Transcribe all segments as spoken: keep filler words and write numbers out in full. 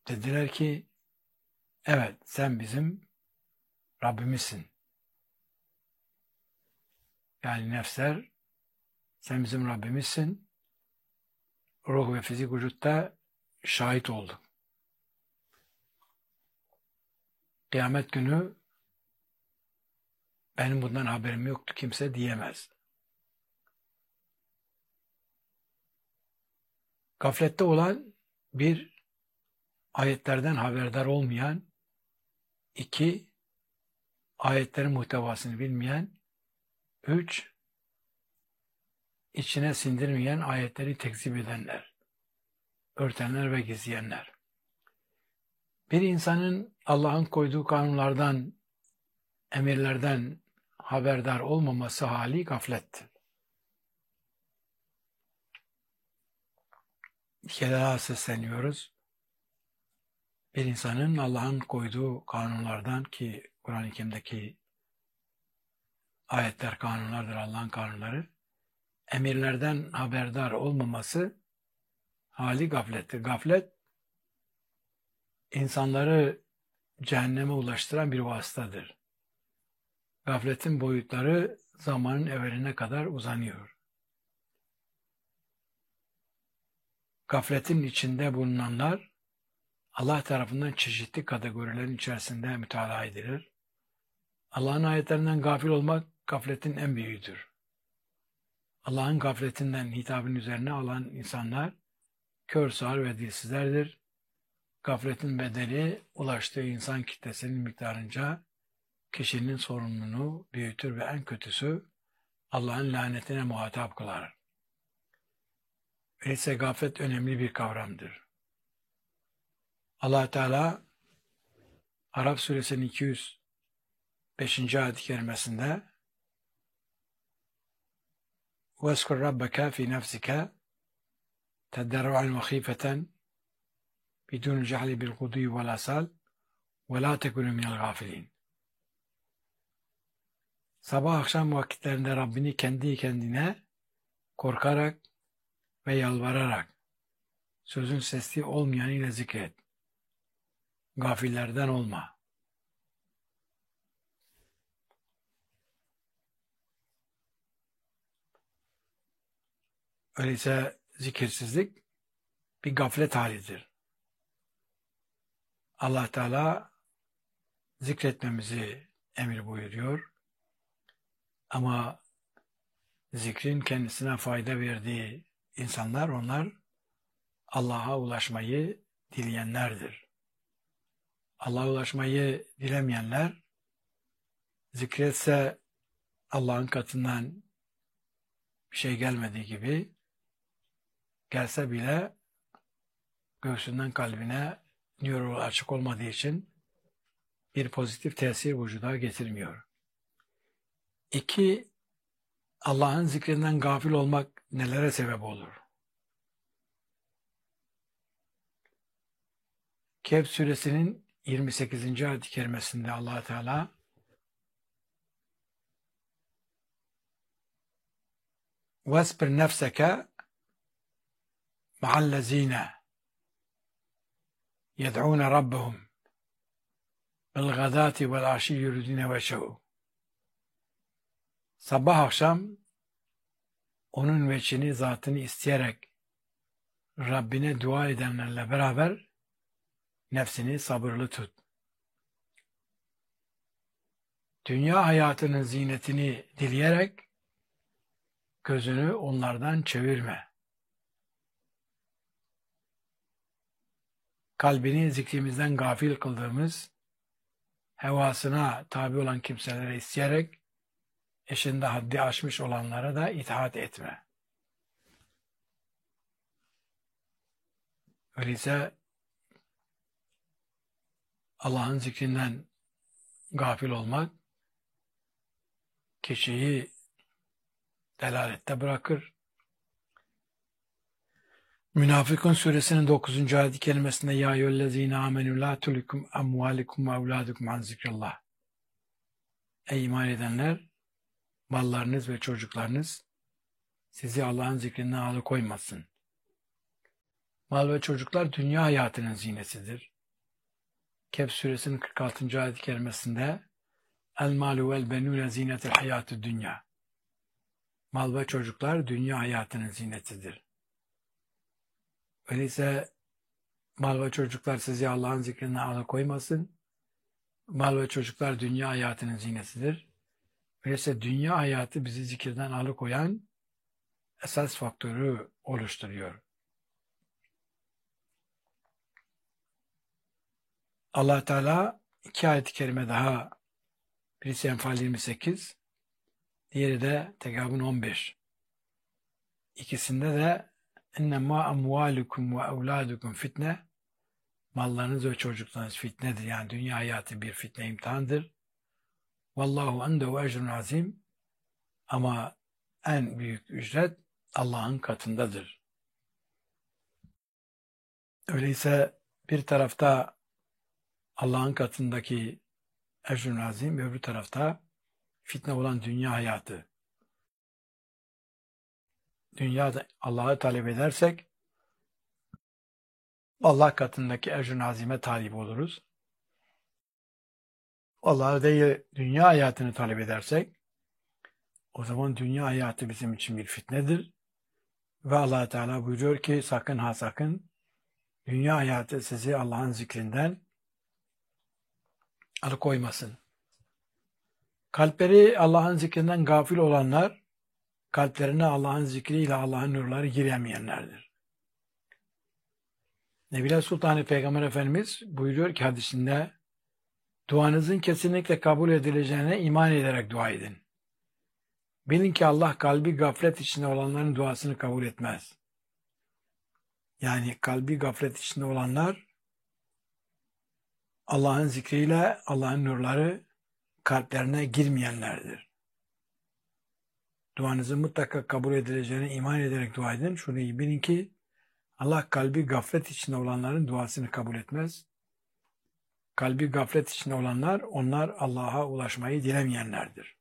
Dediler ki, evet sen bizim Rabbimizsin. Yani nefsler, sen bizim Rabbimizsin. Ruh ve fizik vücutta şahit olduk. Kıyamet günü benim bundan haberim yoktu kimse diyemez. Gaflette olan bir, ayetlerden haberdar olmayan, iki, ayetlerin muhtevasını bilmeyen, üç, içine sindirmeyen ayetleri tekzip edenler, örtenler ve gizleyenler. Bir insanın Allah'ın koyduğu kanunlardan, emirlerden haberdar olmaması hali gaflettir. Bir kere daha sesleniyoruz. Bir insanın Allah'ın koyduğu kanunlardan, ki Kur'an-ı Kerim'deki ayetler kanunlardır, Allah'ın kanunları, emirlerden haberdar olmaması hali gaflettir. Gaflet, insanları cehenneme ulaştıran bir vasıtadır. Gafletin boyutları zamanın evveline kadar uzanıyor. Gafletin içinde bulunanlar Allah tarafından çeşitli kategorilerin içerisinde mütalaa edilir. Allah'ın ayetlerinden gafil olmak gafletin en büyüğüdür. Allah'ın gafletinden hitabın üzerine alan insanlar kör, sağır ve dilsizlerdir. Gafletin bedeli ulaştığı insan kitlesinin miktarınca kişinin sorumluluğunu büyütür ve en kötüsü Allah'ın lanetine muhatap kılar. Öyleyse gaflet önemli bir kavramdır. Allah Teala Araf suresinin iki yüz beşinci ayet-i kerimesinde وَاسْكُرْ رَبَّكَ فِي نَفْسِكَ تَدَّرُعًا وَخِيفَةً بِدُونِ الْجَهْلِ بِالْغُدُوِّ وَالْآصَالِ وَلَا تَكُونُوا مِنَ الْغَافِلِينَ. Sabah akşam vakitlerinde Rabbini kendi kendine korkarak ve yalvararak sözün sesli olmayanıyla zikret. Gafillerden olma. Öyleyse zikirsizlik bir gaflet halidir. Allah Teala zikretmemizi emir buyuruyor. Ama zikrin kendisine fayda verdiği insanlar, onlar Allah'a ulaşmayı dileyenlerdir. Allah'a ulaşmayı dilemeyenler, zikretse Allah'ın katından bir şey gelmediği gibi, gelse bile göğsünden kalbine nöro açık olmadığı için bir pozitif tesir vücuda getirmiyor. İki, Allah'ın zikrinden gafil olmak nelere sebep olur? Kehf suresinin yirmi sekizinci ayet-i kerimesinde Allah Teala وَاسْبِرْ نَفْسَكَ مَعَ الَّذ۪ينَ يَدْعُونَ رَبَّهُمْ بِالْغَدَاتِ وَالْعَشِيِّ يُرِيدُونَ وَجْهَهُ. Sabah akşam onun veçhini, zatını isteyerek Rabbine dua edenlerle beraber nefsini sabırlı tut. Dünya hayatının zinetini dileyerek gözünü onlardan çevirme. Kalbini zikrimizden gafil kıldığımız, hevasına tabi olan kimselere isteyerek eşinde haddi aşmış olanlara da itaat etme. Öyleyse Allah'ın zikrinden gafil olmak kişiyi delalette bırakır. Münafıkun suresinin dokuzuncu ayet-i kerimesinde ya eyyühellezine amenü la tulikum amvalikum ve evladukum an zikrillah. Ey iman edenler, mallarınız ve çocuklarınız sizi Allah'ın zikrinden alıkoymasın. Mal ve çocuklar dünya hayatının zinesidir. Kehf suresinin kırk altıncı ayet-i kerimesinde El malu vel benune zinetel hayatü dünya. Mal ve çocuklar dünya hayatının zinetidir. Öyleyse mal ve çocuklar sizi Allah'ın zikrinden alıkoymasın. Mal ve çocuklar dünya hayatının zinetidir. Öyleyse dünya hayatı bizi zikirden alıkoyan esas faktörü oluşturuyor. Allah Teala iki ayet-i kerime daha, birisi Enfal yirmi sekiz, diğeri de Tegabun on beş. İkisinde de ennemâ amvâlukum ve evlâdukum fitne, mallarınız ve çocuklarınız fitnedir. Yani dünya hayatı bir fitne, imtihandır. Vallahu endehu ecrun azim, ama en büyük ücret Allah'ın katındadır. Öyleyse bir tarafta Allah'ın katındaki ecrun azim, öbür tarafta fitne olan dünya hayatı. Dünyada Allah'ı talep edersek Allah katındaki ecrun azime talip oluruz. Allah'ı değil dünya hayatını talep edersek o zaman dünya hayatı bizim için bir fitnedir. Ve Allah Teala buyuruyor ki sakın ha sakın dünya hayatı sizi Allah'ın zikrinden alıkoymasın. Kalpleri Allah'ın zikrinden gafil olanlar, kalplerine Allah'ın zikriyle Allah'ın nurları giremeyenlerdir. Nebile Sultan Peygamber Efendimiz buyuruyor ki hadisinde, duanızın kesinlikle kabul edileceğine iman ederek dua edin. Bilin ki Allah kalbi gaflet içinde olanların duasını kabul etmez. Yani kalbi gaflet içinde olanlar, Allah'ın zikriyle Allah'ın nurları kalplerine girmeyenlerdir. Duanızın mutlaka kabul edileceğine iman ederek dua edin. Şunu iyi bilin ki Allah kalbi gaflet içinde olanların duasını kabul etmez. Kalbi gaflet içinde olanlar, onlar Allah'a ulaşmayı dilemeyenlerdir.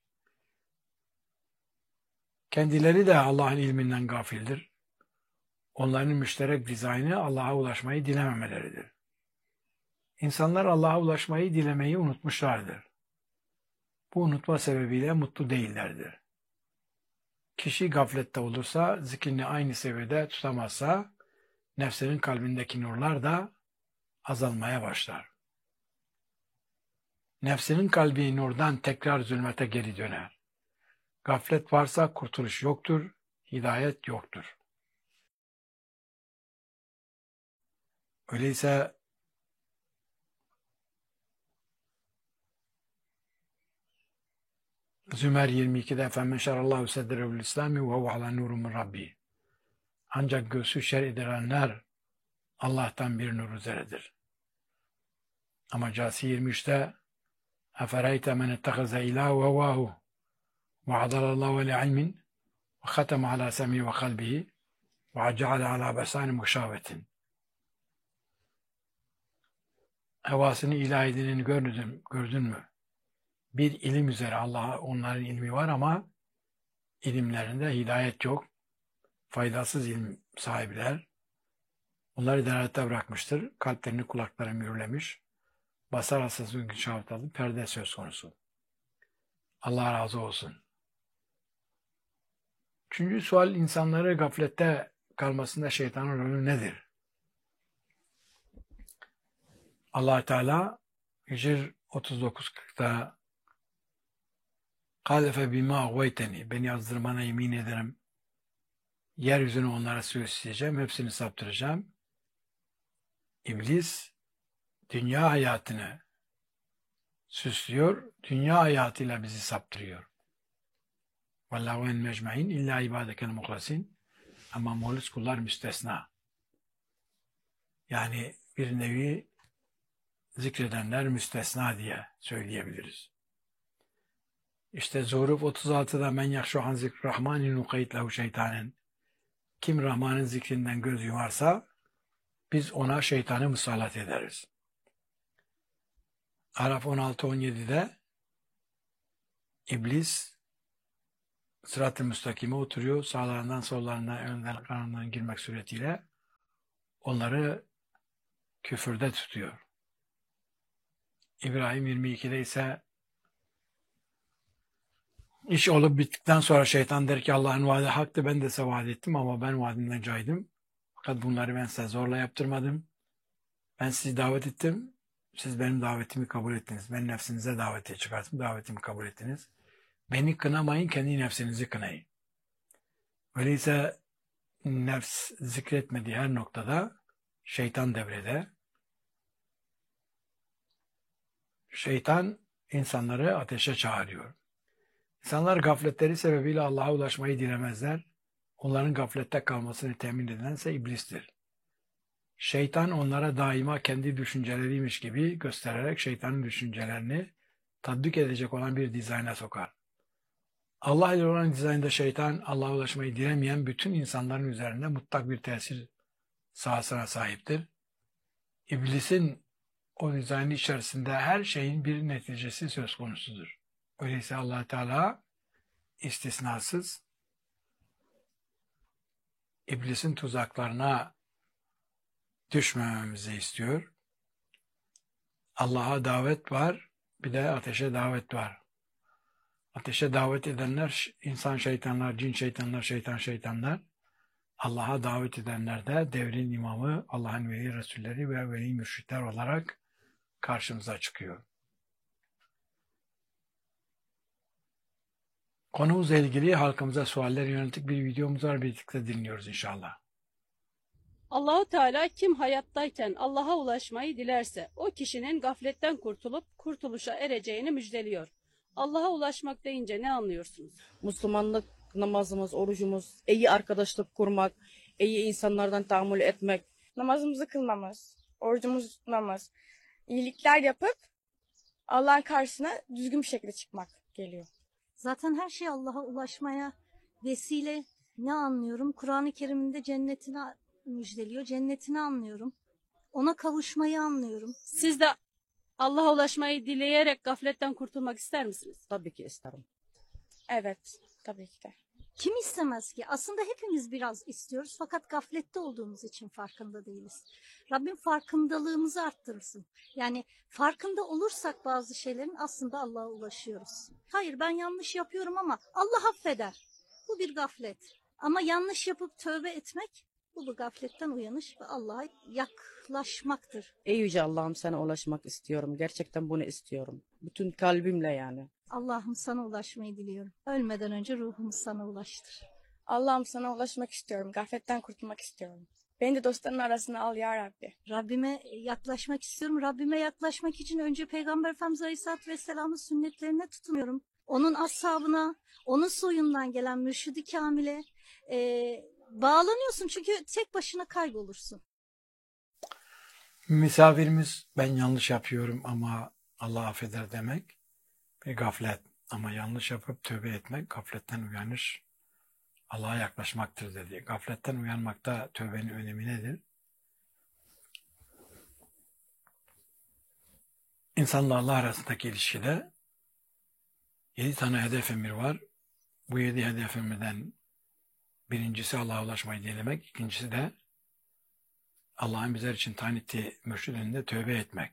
Kendileri de Allah'ın ilminden gafildir. Onların müşterek dizaynı Allah'a ulaşmayı dilememeleridir. İnsanlar Allah'a ulaşmayı dilemeyi unutmuşlardır. Bu unutma sebebiyle mutlu değillerdir. Kişi gaflette olursa, zikrini aynı seviyede tutamazsa, nefsinin kalbindeki nurlar da azalmaya başlar. Nefsinin kalbi nurdan tekrar zulmete geri döner. Gaflet varsa kurtuluş yoktur, hidayet yoktur. Öyleyse Zümer yirmi ikide Efendim şerallahu sedreül İslami ve huve ala nurun min Rabbi. Ancak göğsü şer edilenler Allah'tan bir nur üzeredir. Ama Casi yirmi üçte Efereyte men ettehaze ilahu hevahu ve adalallahu li ilmin ve khatama ala semi ve kalbihi ve ceale ala besani muşavetin. Hevasını ilah edineni gördün, gördün mü? Bir ilim üzere, Allah'a onların ilmi var ama ilimlerinde hidayet yok. Faydasız ilim sahibiler. Onları delalette bırakmıştır. Kalplerini kulakları mühürlemiş. Basar hastası güç haftalı perde söz konusu. Allah razı olsun. Üçüncü sual, insanları gaflette kalmasında şeytanın rolü nedir? Allah Teala Hicr otuz dokuz kırkta Kâlefe bimâ agveyteni, beni azdırmana yemin ederim. Yeryüzünü onlara süsleyeceğim, hepsini saptıracağım. İblis dünya hayatını süslüyor, dünya hayatıyla bizi saptırıyor. Vallahu en mecmain illa ibadekel muhlasin, ama muhlis kullar müstesna. Yani bir nevi zikredenler müstesna diye söyleyebiliriz. İşte Zuhruf otuz altıda men yakşu an zikrahmani nukayit lehu şeytanen. Kim Rahman'ın zikrinden göz yumarsa biz ona şeytanı musallat ederiz. Araf on altı on yedide İblis sırat-ı müstakime oturuyor. Sağlarından, sollarından, önden, kanından girmek suretiyle onları küfürde tutuyor. İbrahim yirmi ikide ise iş olup bittikten sonra şeytan der ki Allah'ın vaadi haktı, ben de size vaat ettim ama ben vaadimden caydım. Fakat bunları ben size zorla yaptırmadım. Ben sizi davet ettim. Siz benim davetimi kabul ettiniz. Ben nefsinize davete çıkarttım. Davetimi kabul ettiniz. Beni kınamayın, kendi nefsinizi kınayın. Öyleyse nefs zikretmediği her noktada şeytan devrede. Şeytan insanları ateşe çağırıyor. İnsanlar gafletleri sebebiyle Allah'a ulaşmayı dilemezler. Onların gaflette kalmasını temin edense iblistir. Şeytan onlara daima kendi düşünceleriymiş gibi göstererek şeytanın düşüncelerini tatbik edecek olan bir dizayna sokar. Allah ile olan dizaynda şeytan Allah'a ulaşmayı dilemeyen bütün insanların üzerinde mutlak bir tesir sahasına sahiptir. İblisin o dizaynı içerisinde her şeyin bir neticesi söz konusudur. Öyleyse Allah Teala istisnasız iblisin tuzaklarına düşmememizi istiyor. Allah'a davet var, bir de ateşe davet var. Ateşe davet edenler insan şeytanlar, cin şeytanlar, şeytan şeytanlar. Allah'a davet edenler de devrin imamı, Allah'ın veli resulleri ve veli mürşitler olarak karşımıza çıkıyor. Konumuzla ilgili halkımıza sualler yönelik bir videomuz var. Birlikte dinliyoruz inşallah. Allahu Teala kim hayattayken Allah'a ulaşmayı dilerse o kişinin gafletten kurtulup kurtuluşa ereceğini müjdeliyor. Allah'a ulaşmak deyince ne anlıyorsunuz? Müslümanlık, namazımız, orucumuz, iyi arkadaşlık kurmak, iyi insanlardan tahammül etmek. Namazımızı kılmamız, orucumuzu tutmamız, iyilikler yapıp Allah'ın karşısına düzgün bir şekilde çıkmak geliyor. Zaten her şey Allah'a ulaşmaya vesile. Ne anlıyorum? Kur'an-ı Kerim'inde cennetini müjdeliyor. Cennetini anlıyorum. Ona kavuşmayı anlıyorum. Siz de Allah'a ulaşmayı dileyerek gafletten kurtulmak ister misiniz? Tabii ki isterim. Evet, tabii ki de. Kim istemez ki? Aslında hepimiz biraz istiyoruz fakat gaflette olduğumuz için farkında değiliz. Rabbim farkındalığımızı arttırsın. Yani farkında olursak bazı şeylerin aslında Allah'a ulaşıyoruz. Hayır, ben yanlış yapıyorum ama Allah affeder. Bu bir gaflet. Ama yanlış yapıp tövbe etmek, bu bir gafletten uyanış ve Allah'a yaklaşmaktır. Ey Yüce Allah'ım, sana ulaşmak istiyorum. Gerçekten bunu istiyorum. Bütün kalbimle yani. Allah'ım sana ulaşmayı diliyorum. Ölmeden önce ruhumu sana ulaştır. Allah'ım sana ulaşmak istiyorum, gafletten kurtulmak istiyorum. Beni de dostların arasına al ya Rabbi. Rabbime yaklaşmak istiyorum. Rabbime yaklaşmak için önce Peygamber Efendimiz Aleyhisselatü Vesselam'ın sünnetlerine tutunuyorum. Onun ashabına, onun soyundan gelen mürşid-i kamile e, bağlanıyorsun. Çünkü tek başına kaybolursun. Misafirimiz ben yanlış yapıyorum ama Allah affeder demek bir gaflet. Ama yanlış yapıp tövbe etmek gafletten uyanış, Allah'a yaklaşmaktır dedi. Gafletten uyanmakta tövbenin önemi nedir? İnsanla Allah arasındaki ilişkide yedi tane hedef emir var. Bu yedi hedef emirden birincisi Allah'a ulaşmayı dilemek, ikincisi de Allah'ın bizler için tayin ettiği mürşid önünde tövbe etmek.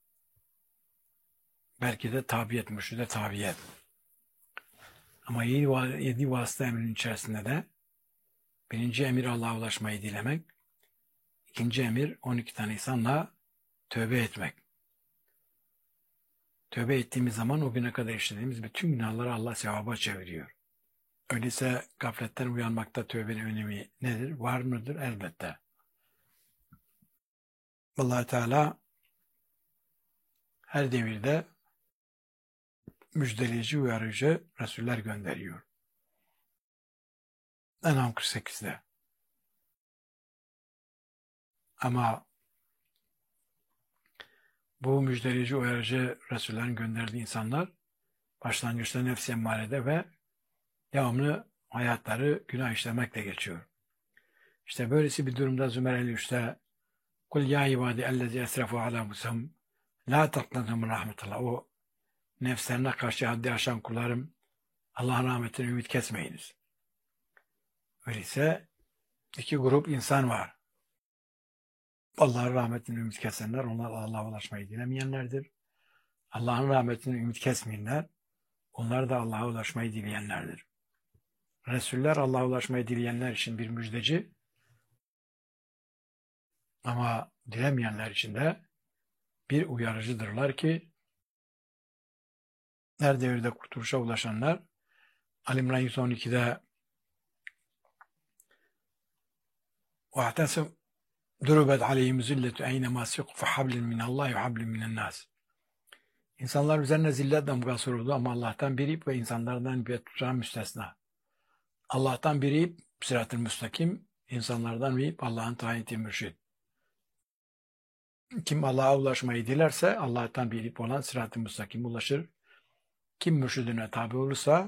Belki de tabiyet, mürşide tabiyet. Ama yedi, yedi vasıta emrin içerisinde de birinci emir Allah'a ulaşmayı dilemek, ikinci emir on iki tane insanla tövbe etmek. Tövbe ettiğimiz zaman o güne kadar işlediğimiz bütün günahları Allah sevaba çeviriyor. Öyleyse gafletten uyanmakta tövbenin önemi nedir? Var mıdır? Elbette. Allah Teala her devirde müjdeleyici, uyarıcı Resuller gönderiyor. En'am kırk sekizde. Ama bu müjdeleyici, uyarıcı Resullerin gönderdiği insanlar başlangıçta nefs-i emmarede ve devamlı hayatları günah işlemekle geçiyor. İşte böylesi bir durumda Zümer elli üçte Kul ya ibadi ellezi esrafu ala musam la taqnatu min rahmetillah. O nefslerine karşı haddi aşan kullarım, Allah'ın rahmetine ümit kesmeyiniz. Öyleyse iki grup insan var. Allah'ın rahmetine ümit kesenler, onlar Allah'a ulaşmayı dilemeyenlerdir. Allah'ın rahmetini ümit kesmeyenler, onlar da Allah'a ulaşmayı dileyenlerdir. Resuller Allah'a ulaşmayı dileyenler için bir müjdeci, ama dilemeyenler için de bir uyarıcıdırlar ki, her devirde kurtuluşa ulaşanlar, Ali İmran yüz on iki'de وَاَعْتَسِمْ دُرُبَتْ عَلَيْهِمْ زِلَّةُ اَيْنَمَا سِقُ فَحَبْلٍ مِنَ اللّٰهِ وَحَبْلٍ مِنَ النَّاسِ. İnsanlar üzerine zillet damgası vuruldu ama Allah'tan bir ip ve insanlardan bir tutan müstesna. Allah'tan bir ip, sırat-ı müstakim, insanlardan bir ip, Allah'ın tayin ettiği mürşid. Kim Allah'a ulaşmayı dilerse Allah'tan bir ip olan sırat-ı müstakim ulaşır. Kim mürşidine tabi olursa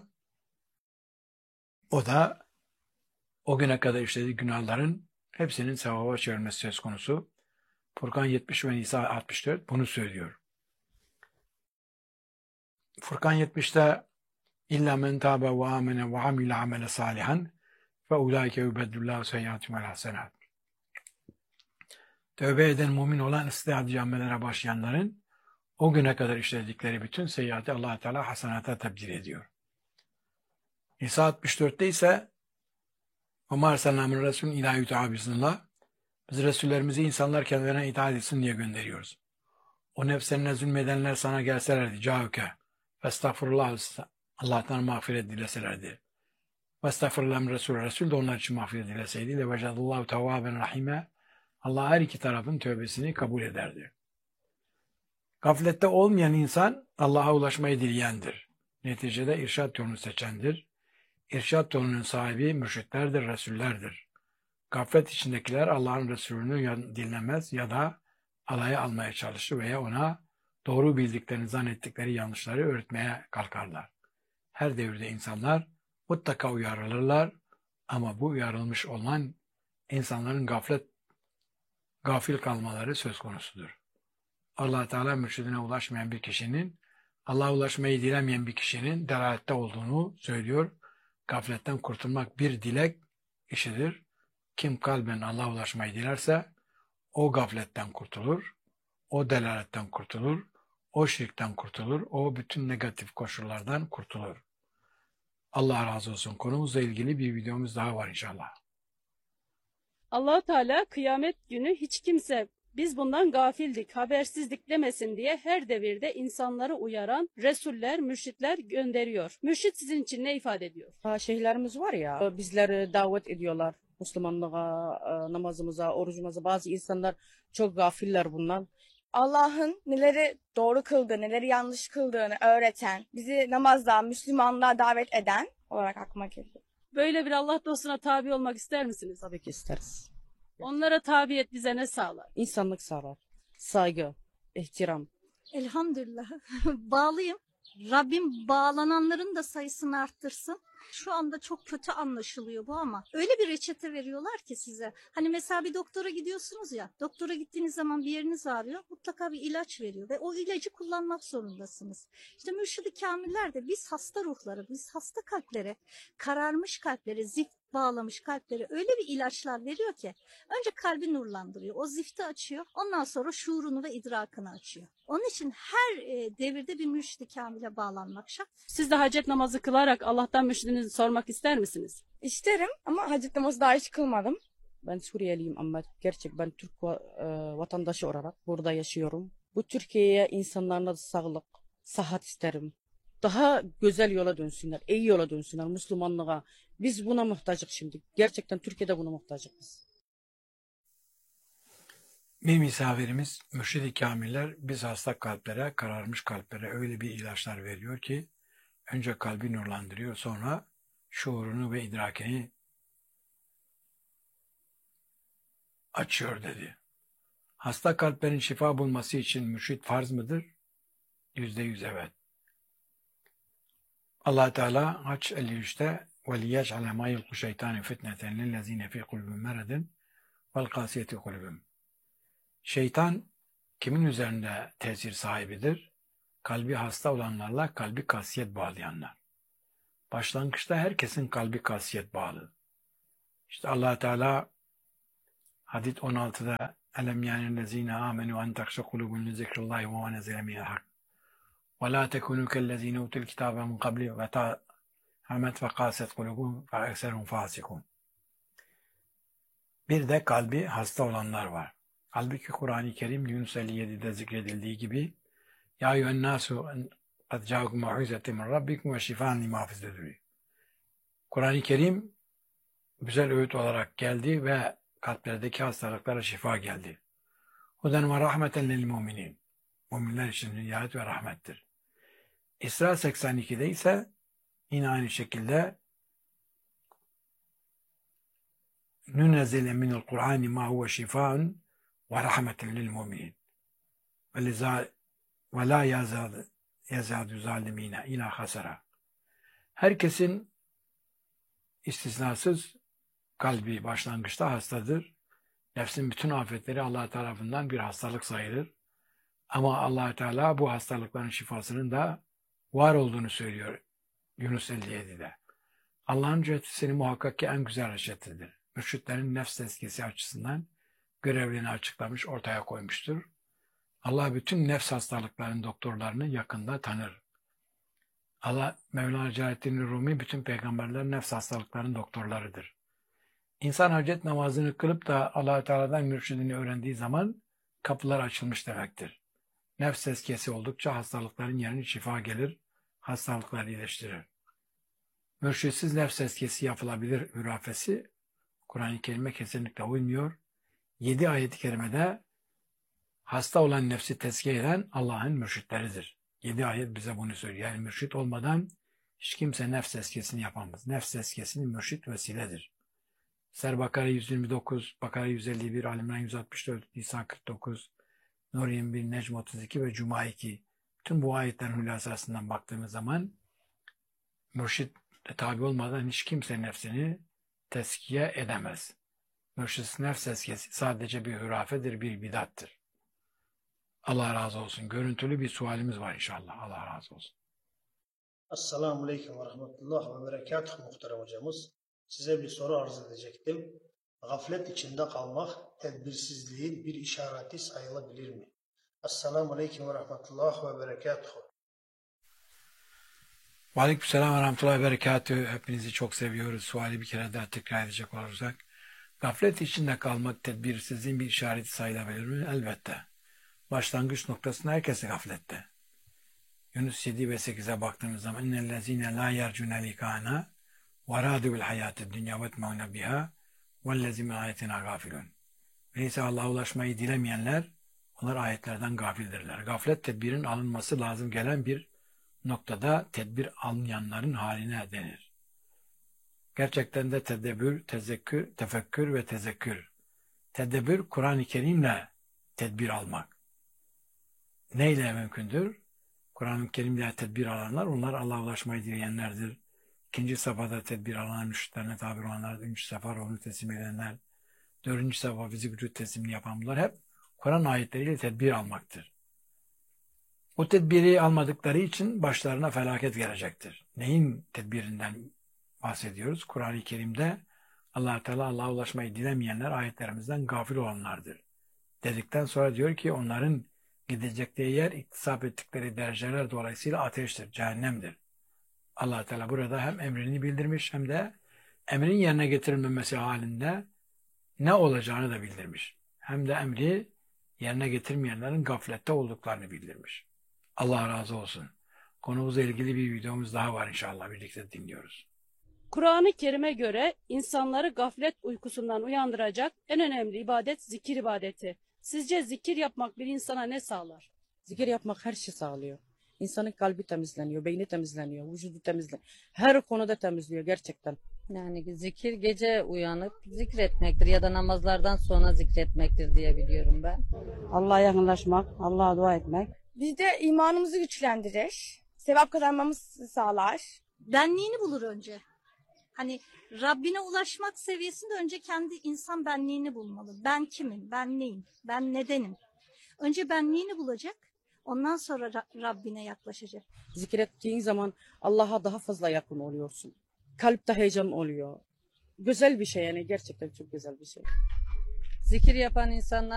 o da o güne kadar işlediği günahların hepsinin sevaba çevrilmesi söz konusu. Furkan yetmiş ve Nisa altmış dört bunu söylüyor. Furkan yetmiş'te İlla men tâbe ve âmene ve amile amele salihan fe ulâike yubeddüllâhu seyyiâtihim vel hasenât. Tövbe eden mümin olan ıslâh amellere başlayanların o güne kadar işledikleri bütün seyyiatı Allah Teala hasenata tebdil ediyor. Nisa altmış dört'te ise وَمَا اَرْسَلْنَا مِنْ رَسُولٍ اِلâ يُتَعَى بِسْنِلّٰهِ Biz Resullerimizi insanlar kendilerine itaat etsin diye gönderiyoruz. O nefslerine zulmedenler sana gelselerdi. Câhüke. Estağfurullah. Allah'tan mağfiret dileselerdi. Estağfurullah Resul. Resul de onlar için mağfiret dileseydi. Levecadullahu tevvâben rahime. Allah her iki tarafın tövbesini kabul ederdi. Gaflette olmayan insan Allah'a ulaşmayı dileyendir. Neticede irşad yolunu seçendir. İrşad yolunun sahibi mürşitlerdir, Resullerdir. Gaflet içindekiler Allah'ın Resulünü dinlemez ya da alaya almaya çalışır veya ona doğru bildiklerini zannettikleri yanlışları öğretmeye kalkarlar. Her devirde insanlar mutlaka uyarılırlar ama bu uyarılmış olan insanların gaflet, gafil kalmaları söz konusudur. Allah Teala mürşidine ulaşmayan bir kişinin, Allah'a ulaşmayı dilemeyen bir kişinin delalette olduğunu söylüyor. Gafletten kurtulmak bir dilek işidir. Kim kalben Allah'a ulaşmayı dilerse o gafletten kurtulur, o delaletten kurtulur, o şirkten kurtulur, o bütün negatif koşullardan kurtulur. Allah razı olsun. Konumuzla ilgili bir videomuz daha var inşallah. Allah Teala kıyamet günü hiç kimse biz bundan gafildik, habersizlik demesin diye her devirde insanları uyaran Resuller, mürşitler gönderiyor. Mürşit sizin için ne ifade ediyor? Ha, şeyhlerimiz var ya, bizleri davet ediyorlar Müslümanlığa, e, namazımıza, orucumuza. Bazı insanlar çok gafiller bundan. Allah'ın neleri doğru kıldığını, neleri yanlış kıldığını öğreten, bizi namazda, Müslümanlığa davet eden olarak aklıma geliyor. Böyle bir Allah dostuna tabi olmak ister misiniz? Tabii ki isteriz. Onlara tabiyet bize ne sağlar? İnsanlık sağlar, saygı, ihtiram. Elhamdülillah. Bağlıyım. Rabbim bağlananların da sayısını arttırsın. Şu anda çok kötü anlaşılıyor bu ama öyle bir reçete veriyorlar ki size. Hani mesela bir doktora gidiyorsunuz ya, doktora gittiğiniz zaman bir yeriniz ağrıyor, mutlaka bir ilaç veriyor ve o ilacı kullanmak zorundasınız. İşte mürşid-i kamiller de biz hasta ruhları, biz hasta kalplere, kararmış kalplere, zift bağlamış kalplere öyle bir ilaçlar veriyor ki önce kalbi nurlandırıyor, o zifti açıyor, ondan sonra şuurunu ve idrakını açıyor. Onun için her e, devirde bir mürşid-i kamile bağlanmak şart. Siz de hacet namazı kılarak Allah'tan mürşidinizi sormak ister misiniz? İsterim ama hacet namazı daha hiç kılmadım. Ben Suriyeliyim ama gerçek ben Türk va- e, vatandaşı olarak burada yaşıyorum. Bu Türkiye'ye insanlarına da sağlık, sıhhat isterim. Daha güzel yola dönsünler, iyi yola dönsünler Müslümanlığa. Biz buna muhtacız şimdi. Gerçekten Türkiye'de buna muhtacız biz. Bir misafirimiz mürşid-i kamiller biz hasta kalplere, kararmış kalplere öyle bir ilaçlar veriyor ki önce kalbi nurlandırıyor, sonra şuurunu ve idrakini açıyor dedi. Hasta kalplerin şifa bulması için mürşid farz mıdır? Yüzde yüz evet. Allah Teala Haç elli üç'te وَلِيَجْعَلَ مَا يُلْقُ شَيْطَانِ فِتْنَةً لِلَّذ۪ينَ فِي قُلُبِهِمْ مَرَدٍ وَالْقَاسِيَةِ قُلُبِهِمْ. Şeytan kimin üzerinde tesir sahibidir? Kalbi hasta olanlarla kalbi kasiyet bağlayanlar. Başlangıçta herkesin kalbi kasiyet bağlı. İşte Allah Teala Hadid on altı'da elem yânellezîne âmenû en takşa kulûbun li zikrillahi ve ma nezele minel hak. وَلَا تَكُونُوا كَالَّذ۪ينَ اُوتُوا الْكِتَابَ مِنْ قَبْلِ وَتَعَمَتْ فَقَاسَتْ قُلُوبُهُمْ فَاَكْسَرُهُمْ فَاسِقُونَ. Bir de kalbi hasta olanlar var. Halbuki Kur'an-ı Kerim Yunus elli yedi'de zikredildiği gibi Ya eyyühen nasu kad ca'akum mev'izetin min rabbikum ve şifaan lima fis sudur. Kur'an-ı Kerim güzel öğüt olarak geldi ve kalplerdeki hastalıklara şifa geldi. Huden ve rahmeten lil müminin. Müminler için hidayet ve rahmettir. İsra seksen iki'de ise yine aynı şekilde nünezzile minel Kur'ani ma huve şifaun ve rahmeten lil müminin. Ve la yazadu yazadu zalimine ila hasara. Herkesin istisnasız kalbi başlangıçta hastadır. Nefsin bütün afetleri Allah tarafından bir hastalık sayılır. Ama Allah Teala bu hastalıkların şifasının da var olduğunu söylüyor Yunus elli yedi'de. Allah'ın ciheti muhakkak ki en güzel reçetedir. Mürşitlerin nefs tezkiyesi açısından görevlerini açıklamış, ortaya koymuştur. Allah bütün nefs hastalıklarının doktorlarını yakında tanır. Allah Mevlana Celaleddin Rumi bütün peygamberlerin nefs hastalıklarının doktorlarıdır. İnsan hacet namazını kılıp da Allah Teala'dan mürşidini öğrendiği zaman kapılar açılmış demektir. Nefs tezkiyesi oldukça hastalıkların yerine şifa gelir, hastalıkları iyileştirir. Mürşitsiz nefs tezkiyesi yapılabilir hürafesi Kur'an-ı Kerim'e kesinlikle uymuyor. Yedi ayet-i kerimede hasta olan nefsi tezkiye eden Allah'ın mürşitleridir. Yedi ayet bize bunu söylüyor. Yani mürşit olmadan hiç kimse nefs tezkiyesini yapamaz. Nefs tezkiyesini mürşit vesiledir. Ser Bakara yüz yirmi dokuz, Bakara yüz elli bir, Ali-İmran yüz altmış dört, Nisa kırk dokuz, Nur yirmi bir, Necm otuz iki ve Cuma iki. Tüm bu ayetlerin hülasasından baktığımız zaman mürşit tabi olmadan hiç kimse nefsini tezkiye edemez. Mürşit nefs tezkiyesi sadece bir hürafedir, bir bidattır. Allah razı olsun. Görüntülü bir sualimiz var inşallah. Allah razı olsun. Esselamu Aleyküm ve Rahmetullah ve Berekatuhu muhterem hocamız. Size bir soru arz edecektim. Gaflet içinde kalmak tedbirsizliğin bir işareti sayılabilir mi? Esselamu Aleyküm ve Rahmetullah ve Berekatuhu. Ve Aleykümselam ve Rahmetullah ve Berekatuhu. Hepinizi çok seviyoruz. Suali bir kere daha tekrar edecek olursak. Gaflet içinde kalmak tedbirsizliğin bir işareti sayılabilir mi? Elbette. Başlangıç noktasında herkese gaflette. Yunus yedi ve sekize baktığımız zaman innellezine la yercune likana ve radu bil hayatid dünya ve etmeune biha vellezi min ayetina gafilun. Öyleyse Allah'a ulaşmayı dilemeyenler onlar ayetlerden gafildirler. Gaflet tedbirin alınması lazım gelen bir noktada tedbir almayanların haline denir. Gerçekten de tedebbür, tezekkür, tefekkür ve tezekkür. Tedebbür Kur'an-ı Kerim'le tedbir almak. Neyle mümkündür? Kur'an-ı Kerim'le tedbir alanlar, onlar Allah'a ulaşmayı dileyenlerdir. İkinci safhada tedbir alan müşriklerine tabi olanlar, üçüncü safha ruhunu teslim edenler, dördüncü safha fizik vücut teslimini yapan bunlar hep Kur'an ayetleriyle tedbir almaktır. O tedbiri almadıkları için başlarına felaket gelecektir. Neyin tedbirinden bahsediyoruz? Kur'an-ı Kerim'de Allah Teala Allah'a ulaşmayı dilemeyenler ayetlerimizden gafil olanlardır. Dedikten sonra diyor ki onların gidecekleri yer iktisap ettikleri dereceler dolayısıyla ateştir, cehennemdir. Allah Teala burada hem emrini bildirmiş hem de emrin yerine getirilmemesi halinde ne olacağını da bildirmiş. Hem de emri yerine getirmeyenlerin gaflette olduklarını bildirmiş. Allah razı olsun. Konumuzla ilgili bir videomuz daha var inşallah. Birlikte dinliyoruz. Kur'an-ı Kerim'e göre insanları gaflet uykusundan uyandıracak en önemli ibadet zikir ibadeti. Sizce zikir yapmak bir insana ne sağlar? Zikir yapmak her şey sağlıyor. İnsanın kalbi temizleniyor, beyni temizleniyor, vücudu temizleniyor. Her konuda temizliyor gerçekten. Yani zikir gece uyanıp zikretmektir ya da namazlardan sonra zikretmektir diye biliyorum ben. Allah'a yakınlaşmak, Allah'a dua etmek. Bizde imanımızı güçlendirir. Sevap kazanmamızı sağlar. Benliğini bulur önce. Hani Rabbine ulaşmak seviyesinde önce kendi insan benliğini bulmalı. Ben kimim, ben neyim, ben nedenim? Önce benliğini bulacak, ondan sonra Ra- Rabbine yaklaşacak. Zikrettiğin zaman Allah'a daha fazla yakın oluyorsun. Kalpte heyecan oluyor. Güzel bir şey yani, gerçekten çok güzel bir şey. Zikir yapan insanlar